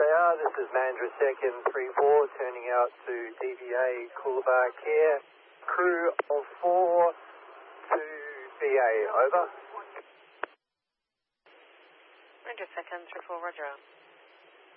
Tower, this is Mandra 2nd 34, turning out to DVA Coolabah Care. Crew of 4 to BA, over. Mandra 2nd 34, roger.